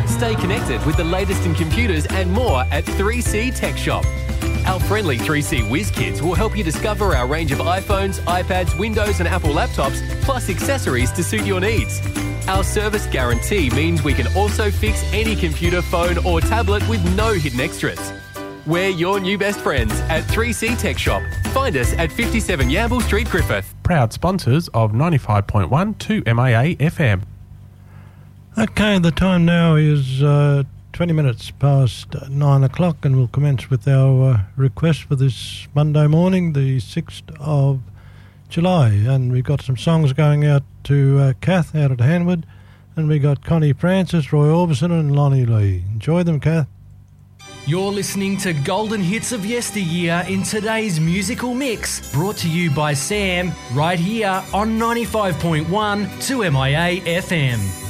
Stay connected with the latest in computers and more at 3C Tech Shop. Our friendly 3C Whiz Kids will help you discover our range of iPhones, iPads, Windows and Apple laptops, plus accessories to suit your needs. Our service guarantee means we can also fix any computer, phone or tablet with no hidden extras. We're your new best friends at 3C Tech Shop. Find us at 57 Yamble Street, Griffith. Proud sponsors of 95.1 2MAA FM. Okay, the time now is 20 minutes past 9 o'clock, and we'll commence with our request for this Monday morning, the 6th of July. And we've got some songs going out to Kath out at Hanwood, and we got Connie Francis, Roy Orbison and Lonnie Lee. Enjoy them, Kath. You're listening to Golden Hits of Yesteryear in today's musical mix, brought to you by Sam, right here on 95.1 2MIA FM.